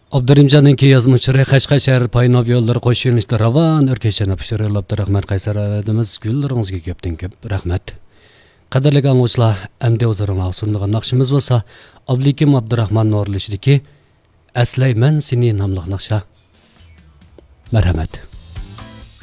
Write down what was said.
Abdurimjonning yozuvchilari Qashqashar Paynab yo'llari qo'shilishda ravon o'rkashini pishirib rahmat Qaysar adimiz gullaringizga ko'pdan ko'p rahmat. Qadrli anglovchilar, endi o'zlaringizga sundigan naqshimiz bo'lsa, Abdulikim Abdurahmon Nurlishidagi Aslayman seni nomli naqsha. Marhamat.